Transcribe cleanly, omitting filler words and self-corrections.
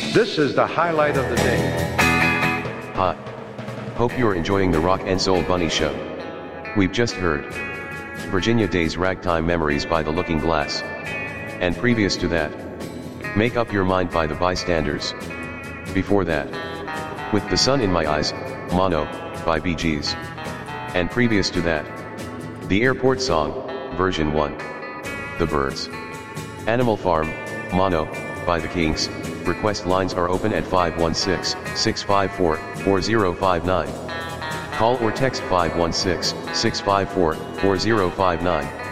This is the highlight of the day. Hi. Hope you're enjoying the Rock and Soul Bunny Show. We've just heard Virginia Day's Ragtime Memories by The Looking Glass. And previous to that, Make Up Your Mind by The Bystanders. Before that, With the Sun in My Eyes, Mono, by Bee Gees. And previous to that, The Airport Song, version 1. The Byrds. Animal Farm, Mono, by The Kinks. Request lines are open at 516-654-4059. Call or text 516-654-4059.